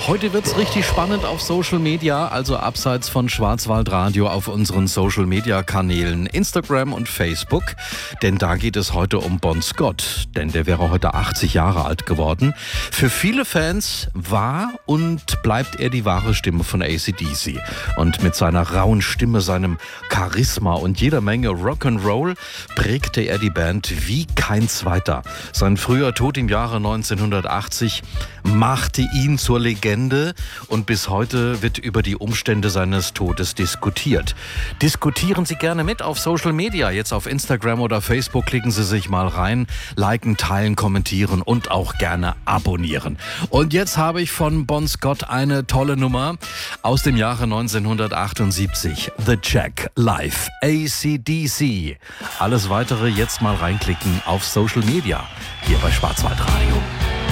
Heute wird's richtig spannend auf Social Media, also abseits von Schwarzwaldradio auf unseren Social Media Kanälen Instagram und Facebook. Denn da geht es heute um Bon Scott, denn der wäre heute 80 Jahre alt geworden. Für viele Fans war und bleibt er die wahre Stimme von AC/DC. Und mit seiner rauen Stimme, seinem Charisma und jeder Menge Rock'n'Roll prägte er die Band wie kein zweiter. Sein früher Tod im Jahre 1980 machte ihn zur Legende und bis heute wird über die Umstände seines Todes diskutiert. Diskutieren Sie gerne mit auf Social Media, jetzt auf Instagram oder Facebook, klicken Sie sich mal rein, liken, teilen, kommentieren und auch gerne abonnieren. Und jetzt habe ich von Bon Scott eine tolle Nummer aus dem Jahre 1978, The Check live, AC/DC. Alles weitere jetzt mal reinklicken auf Social Media, hier bei Schwarzwaldradio.